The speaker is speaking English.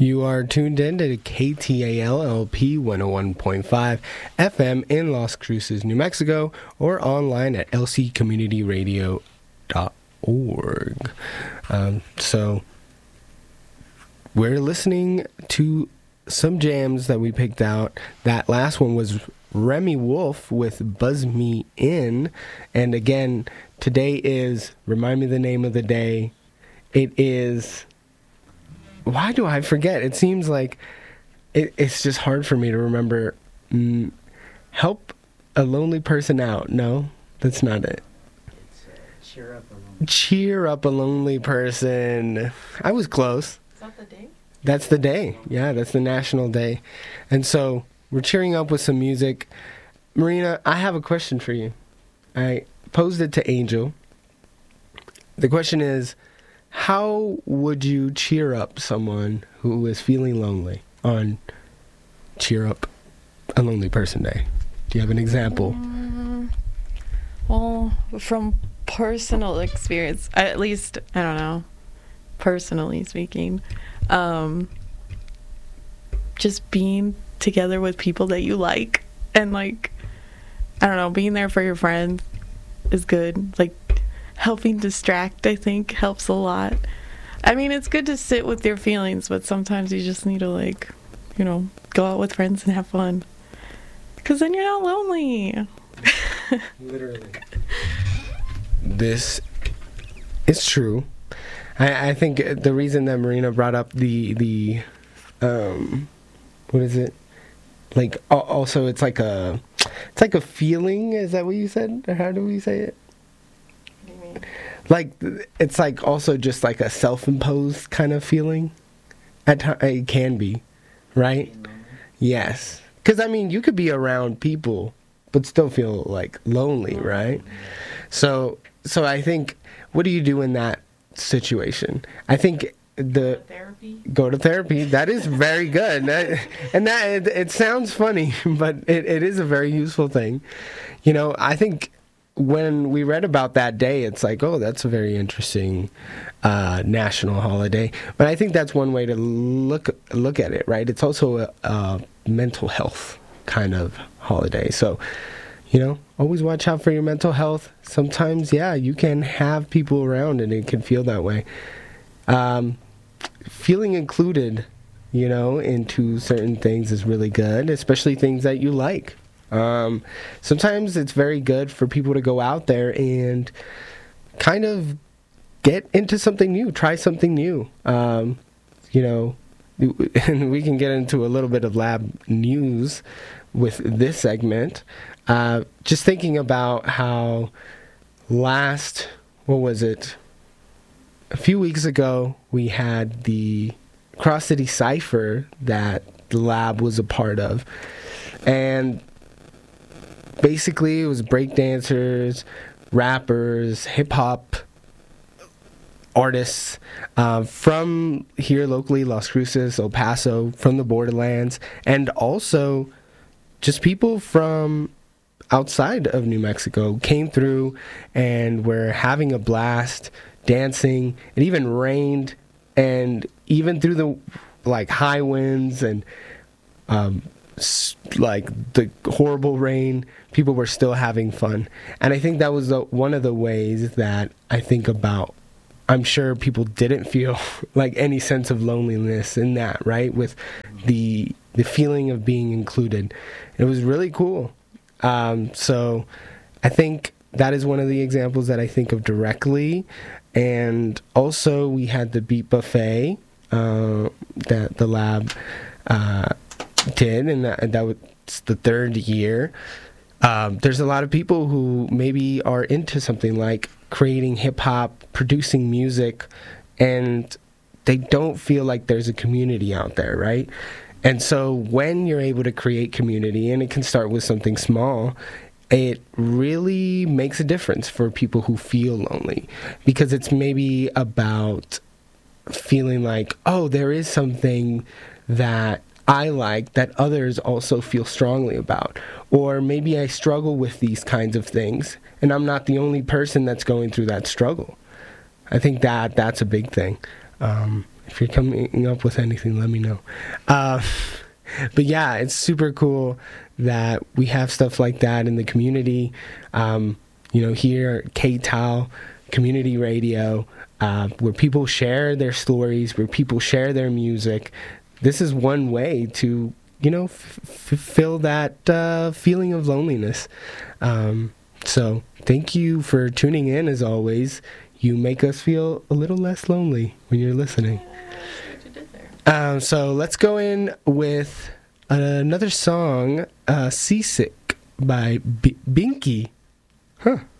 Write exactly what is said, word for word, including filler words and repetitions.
You are tuned in to K T A L L P one oh one point five F M in Las Cruces, New Mexico, or online at l c community radio dot org. Um, so we're listening to some jams that we picked out. That last one was Remy Wolf with Buzz Me In. And again, today is, remind me the name of the day. It is... Why do I forget? It seems like it, it's just hard for me to remember. Mm, help a lonely person out. No, that's not it. It's uh, cheer up a lonely. Cheer up a lonely person. I was close. Is that the day? That's the day. Yeah, that's the national day. And so we're cheering up with some music. Marina, I have a question for you. I posed it to Angel. The question is, how would you cheer up someone who is feeling lonely on Cheer Up a Lonely Person Day? Do you have an example? Mm, well, from personal experience, at least, I don't know, personally speaking, um, just being together with people that you like and, like, I don't know, being there for your friends is good. Like, helping distract, I think, helps a lot. I mean, it's good to sit with your feelings, but sometimes you just need to, like, you know, go out with friends and have fun. Because then you're not lonely. Literally. This is true. I, I think the reason that Marina brought up the, the um, what is it? Like, also, it's like a, it's like a feeling, is that what you said? Or how do we say it? Like, it's like also just like a self-imposed kind of feeling. At times, it can be, right? Yes. Because, I mean, you could be around people, but still feel, like, lonely, right? So, so I think, what do you do in that situation? I think the... Go to therapy. Go to therapy. That is very good. That, and that, it, it sounds funny, but it, it is a very useful thing. You know, I think... when we read about that day, it's like, oh, that's a very interesting uh, national holiday. But I think that's one way to look look at it, right? It's also a, a mental health kind of holiday. So, you know, always watch out for your mental health. Sometimes, yeah, you can have people around and it can feel that way. Um, feeling included, you know, into certain things is really good, especially things that you like. Um, sometimes it's very good for people to go out there and kind of get into something new, try something new. Um, you know, and we can get into a little bit of lab news with this segment. Uh, just thinking about how last, what was it? A few weeks ago, we had the Cross City Cypher that the lab was a part of. And basically, it was breakdancers, rappers, hip-hop artists uh, from here locally, Las Cruces, El Paso, from the borderlands, and also just people from outside of New Mexico came through and were having a blast, dancing. It even rained, and even through the like high winds and um, like the horrible rain, people were still having fun. And I think that was the, one of the ways that I think about, I'm sure people didn't feel like any sense of loneliness in that, right? With the the feeling of being included. It was really cool. Um, so I think that is one of the examples that I think of directly. And also we had the Beat Buffet uh, that the lab uh, did, and that, that was the third year. Um, there's a lot of people who maybe are into something like creating hip-hop, producing music, and they don't feel like there's a community out there, right? And so when you're able to create community, and it can start with something small, it really makes a difference for people who feel lonely, because it's maybe about feeling like, oh, there is something that I like that others also feel strongly about. Or maybe I struggle with these kinds of things, and I'm not the only person that's going through that struggle. I think that that's a big thing. Um, if you're coming up with anything, let me know. Uh, but yeah, it's super cool that we have stuff like that in the community. Um, you know, here at K-Tal Community Radio, uh, where people share their stories, where people share their music. This is one way to, you know, f- f- fill that uh, feeling of loneliness. Um, so thank you for tuning in, as always. You make us feel a little less lonely when you're listening. Um, so let's go in with another song, uh, Seasick by B- Binky. Huh.